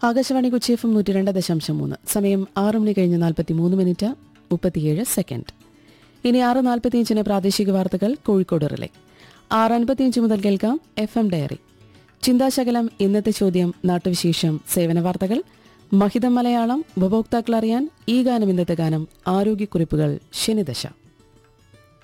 Akashvani Kochi FM 102.3. സമയം 6 മണി കഴിഞ്ഞ് 43 minute 37 second. ഇനി 6:45 പ്രാദേശിക വാർത്തകൾ കോഴിക്കോട് റിലേ. 6:55 മുതൽ കേൾക്കാം FM ഡയറി. ചിന്താശകലം, ഇന്നത്തെ ചോദ്യം, നാട്ടുവിശേഷം, സേവന വാർത്തകൾ, മഹിതം മലയാളം, ഉപഭോക്താക്കൾ അറിയാൻ ഈ ഗാനം, ഇന്നത്തെ ഗാനം, ആരോഗ്യക്കുറിപ്പുകൾ, ശനിദശ.